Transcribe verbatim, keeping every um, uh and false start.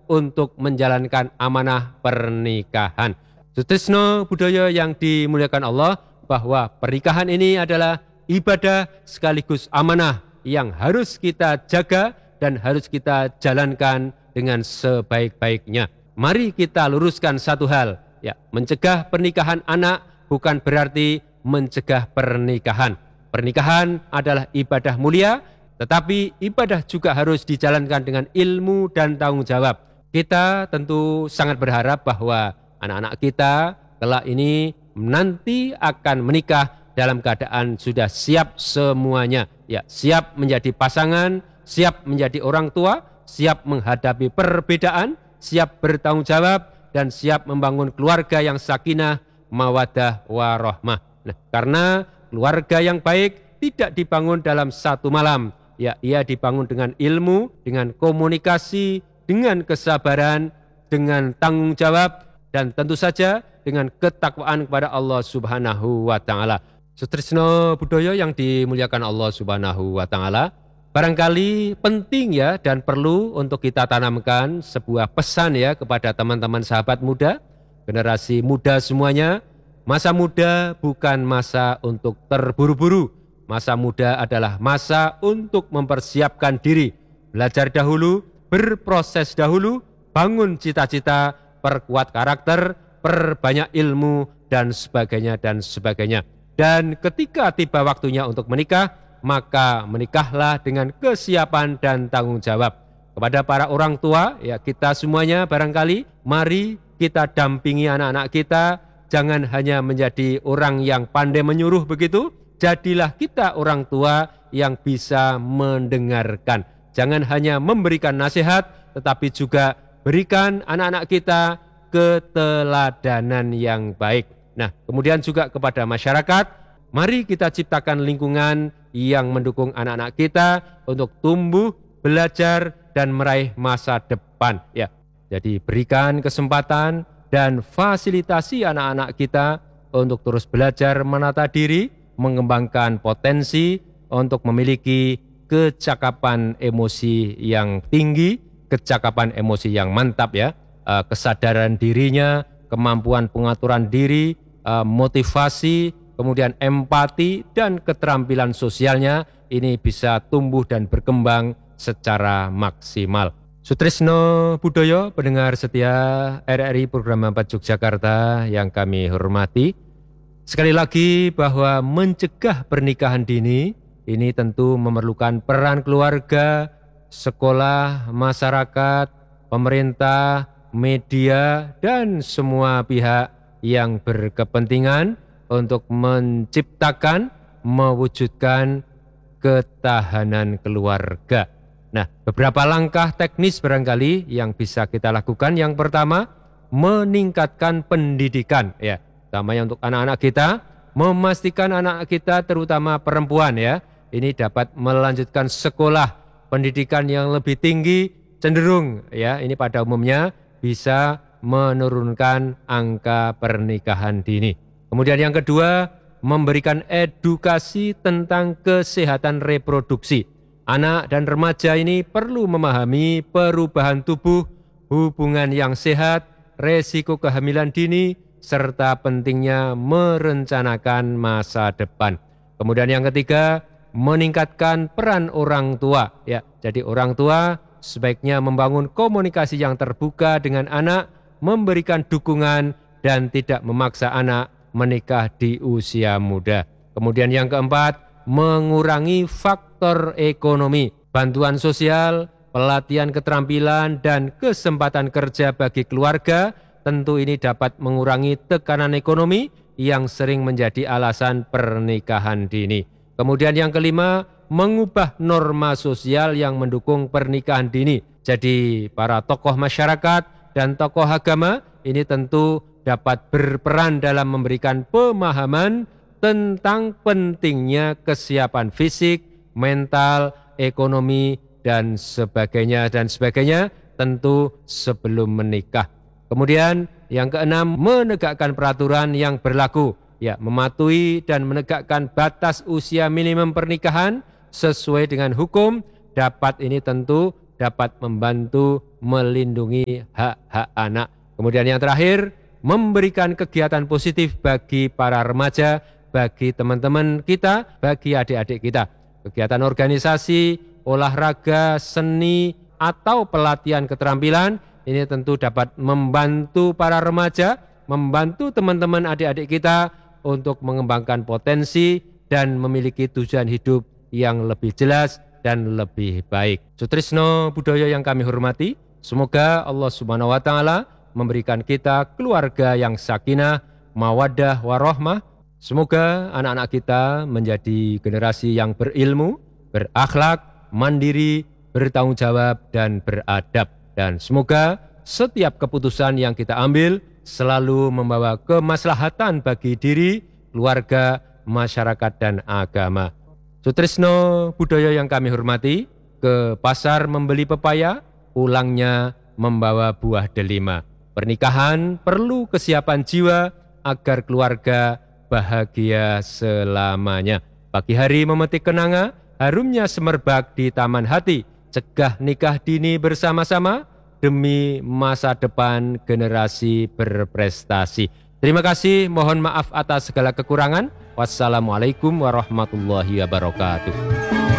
untuk menjalankan amanah pernikahan. Sutrisno budaya yang dimuliakan Allah, bahwa pernikahan ini adalah ibadah sekaligus amanah yang harus kita jaga dan harus kita jalankan dengan sebaik-baiknya. Mari kita luruskan satu hal, ya, mencegah pernikahan anak bukan berarti mencegah pernikahan. Pernikahan adalah ibadah mulia, tetapi ibadah juga harus dijalankan dengan ilmu dan tanggung jawab. Kita tentu sangat berharap bahwa anak-anak kita kelak ini nanti akan menikah dalam keadaan sudah siap semuanya. Ya, siap menjadi pasangan, siap menjadi orang tua, siap menghadapi perbedaan, siap bertanggung jawab, dan siap membangun keluarga yang sakinah, mawaddah, warahmah. Nah, karena keluarga yang baik tidak dibangun dalam satu malam. Ya, ia dibangun dengan ilmu, dengan komunikasi, dengan kesabaran, dengan tanggung jawab, dan tentu saja dengan ketakwaan kepada Allah Subhanahu wa Ta'ala. Sutrisno budaya yang dimuliakan Allah Subhanahu wa Ta'ala, barangkali penting ya dan perlu untuk kita tanamkan sebuah pesan ya kepada teman-teman sahabat muda, generasi muda semuanya. Masa muda bukan masa untuk terburu-buru. Masa muda adalah masa untuk mempersiapkan diri, belajar dahulu, berproses dahulu, bangun cita-cita, perkuat karakter, perbanyak ilmu, dan sebagainya, dan sebagainya. Dan ketika tiba waktunya untuk menikah, maka menikahlah dengan kesiapan dan tanggung jawab. Kepada para orang tua, ya kita semuanya barangkali, mari kita dampingi anak-anak kita, jangan hanya menjadi orang yang pandai menyuruh begitu, jadilah kita orang tua yang bisa mendengarkan. Jangan hanya memberikan nasihat, tetapi juga berikan anak-anak kita keteladanan yang baik. Nah, kemudian juga kepada masyarakat, mari kita ciptakan lingkungan yang mendukung anak-anak kita untuk tumbuh, belajar, dan meraih masa depan. Ya, jadi berikan kesempatan dan fasilitasi anak-anak kita untuk terus belajar menata diri, mengembangkan potensi untuk memiliki kecakapan emosi yang tinggi, kecakapan emosi yang mantap ya. Kesadaran dirinya, kemampuan pengaturan diri, motivasi, kemudian empati, dan keterampilan sosialnya ini bisa tumbuh dan berkembang secara maksimal. Sutrisno budaya, pendengar setia R R I Program empat Yogyakarta yang kami hormati. Sekali lagi bahwa mencegah pernikahan dini ini tentu memerlukan peran keluarga, sekolah, masyarakat, pemerintah, media, dan semua pihak yang berkepentingan untuk menciptakan, mewujudkan ketahanan keluarga. Nah, beberapa langkah teknis barangkali yang bisa kita lakukan. Yang pertama, meningkatkan pendidikan ya, utamanya untuk anak-anak kita, memastikan anak kita terutama perempuan ya, ini dapat melanjutkan sekolah, pendidikan yang lebih tinggi, cenderung ya, ini pada umumnya bisa menurunkan angka pernikahan dini. Kemudian yang kedua, memberikan edukasi tentang kesehatan reproduksi. Anak dan remaja ini perlu memahami perubahan tubuh, hubungan yang sehat, resiko kehamilan dini, serta pentingnya merencanakan masa depan. Kemudian yang ketiga, meningkatkan peran orang tua. Ya, jadi orang tua sebaiknya membangun komunikasi yang terbuka dengan anak, memberikan dukungan, dan tidak memaksa anak menikah di usia muda. Kemudian yang keempat, mengurangi faktor ekonomi, bantuan sosial, pelatihan keterampilan, dan kesempatan kerja bagi keluarga. Tentu ini dapat mengurangi tekanan ekonomi yang sering menjadi alasan pernikahan dini. Kemudian yang kelima, mengubah norma sosial yang mendukung pernikahan dini. Jadi para tokoh masyarakat dan tokoh agama ini tentu dapat berperan dalam memberikan pemahaman tentang pentingnya kesiapan fisik, mental, ekonomi, dan sebagainya, dan sebagainya tentu sebelum menikah. Kemudian yang keenam, menegakkan peraturan yang berlaku, ya, mematuhi dan menegakkan batas usia minimum pernikahan sesuai dengan hukum. Dapat ini tentu dapat membantu melindungi hak-hak anak. Kemudian yang terakhir, memberikan kegiatan positif bagi para remaja, bagi teman-teman kita, bagi adik-adik kita. Kegiatan organisasi, olahraga, seni, atau pelatihan keterampilan, ini tentu dapat membantu para remaja, membantu teman-teman adik-adik kita untuk mengembangkan potensi dan memiliki tujuan hidup yang lebih jelas dan lebih baik. Sutrisno budaya yang kami hormati, semoga Allah Subhanahu wa taala memberikan kita keluarga yang sakinah, mawaddah warahmah. Semoga anak-anak kita menjadi generasi yang berilmu, berakhlak, mandiri, bertanggung jawab dan beradab. Dan semoga setiap keputusan yang kita ambil selalu membawa kemaslahatan bagi diri, keluarga, masyarakat dan agama. Sutrisno budaya yang kami hormati, ke pasar membeli pepaya, pulangnya membawa buah delima. Pernikahan perlu kesiapan jiwa agar keluarga bahagia selamanya. Pagi hari memetik kenanga, harumnya semerbak di taman hati. Cegah nikah dini bersama-sama demi masa depan generasi berprestasi. Terima kasih, mohon maaf atas segala kekurangan. Wassalamualaikum warahmatullahi wabarakatuh.